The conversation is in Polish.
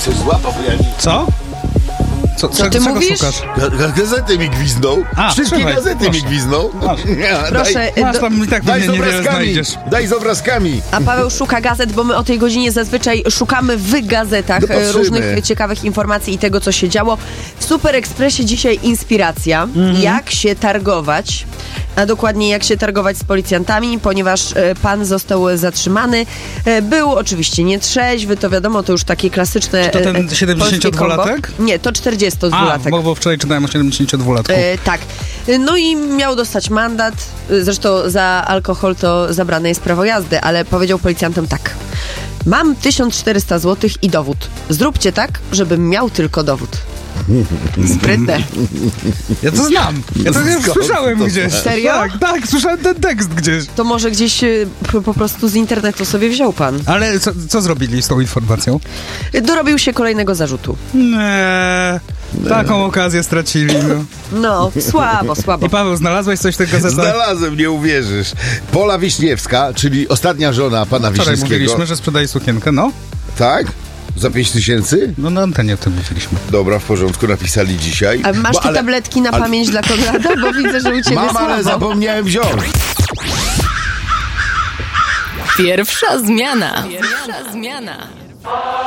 coś złapał, bo ja nie... Co? Co ty czego mówisz? szukasz? Gazety mi gwizdną. Wszystkie trzymaj, gazety proszę. mi gwizdną. Proszę, Masz tam i tak Daj pewnie z niewiele obrazkami. znajdziesz. Daj z obrazkami. A Paweł szuka gazet, bo my o tej godzinie zazwyczaj szukamy w gazetach No patrzymy. różnych ciekawych informacji i tego, co się działo. W Super Expressie dzisiaj inspiracja, jak się targować, a dokładnie jak się targować z policjantami, ponieważ pan został zatrzymany. Był oczywiście nietrzeźwy, to wiadomo, to już takie klasyczne To ten polskie 72-latek? kombo. Nie, to 42-latek. Bo wczoraj czytałem o 72-latku. Tak. No i miał dostać mandat. Zresztą za alkohol to zabrane jest prawo jazdy, ale powiedział policjantom tak. Mam 1400 zł i dowód. Zróbcie tak, żebym miał tylko dowód. Sprytne. Ja to znam. Ja to już słyszałem to gdzieś. Serio? Tak, słyszałem ten tekst gdzieś. To może gdzieś po prostu z internetu sobie wziął pan. Ale co zrobili z tą informacją? Dorobił się kolejnego zarzutu. Nie. Taką okazję stracili, no. No, słabo. I Paweł, znalazłeś coś w tych gazetach? Znalazłem, nie uwierzysz. Pola Wiśniewska, czyli ostatnia żona pana Wczoraj Wiśniewskiego. mówiliśmy, że sprzedaje sukienkę, no. Tak? Za 5000? No na antenie o tym mówiliśmy. Dobra, w porządku, napisali dzisiaj. A masz te tabletki na pamięć dla Konrada? Bo widzę, że u ciebie Mam, ale słabo. zapomniałem wziąć. Pierwsza zmiana.